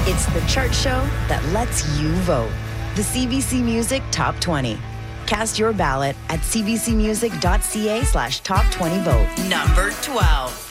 It's the chart show that lets you vote. The CBC Music Top 20. Cast your ballot at cbcmusic.ca/top20vote. Number 12.